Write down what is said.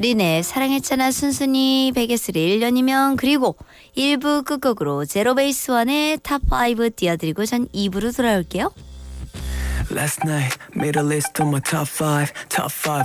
린의 사랑했잖아 순순히 베개스릴 1년이면 그리고 1부 끝곡으로 제로베이스원의 탑5 띄워드리고 전 2부로 돌아올게요. Last night made a list of my top 5